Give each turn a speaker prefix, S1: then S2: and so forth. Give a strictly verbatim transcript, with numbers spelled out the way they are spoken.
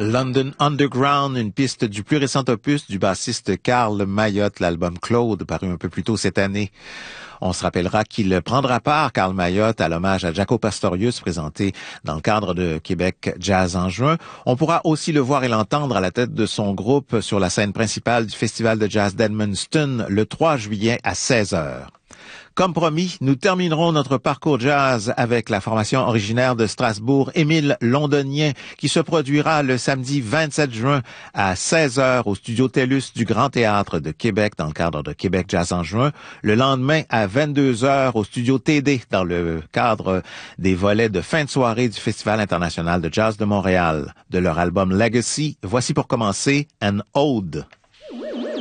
S1: London Underground, une piste du plus récent opus du bassiste Karl Mayotte, l'album Claude, paru un peu plus tôt cette année. On se rappellera qu'il prendra part, Karl Mayotte, à l'hommage à Jaco Pastorius, présenté dans le cadre de Québec Jazz en juin. On pourra aussi le voir et l'entendre à la tête de son groupe sur la scène principale du Festival de Jazz d'Edmundston le trois juillet à seize heures. Comme promis, nous terminerons notre parcours jazz avec la formation originaire de Strasbourg, Émile Londonien, qui se produira le samedi vingt-sept juin à seize heures au studio TELUS du Grand Théâtre de Québec dans le cadre de Québec Jazz en juin. Le lendemain à vingt-deux heures au studio T D dans le cadre des volets de fin de soirée du Festival international de jazz de Montréal. De leur album Legacy, voici pour commencer An Ode.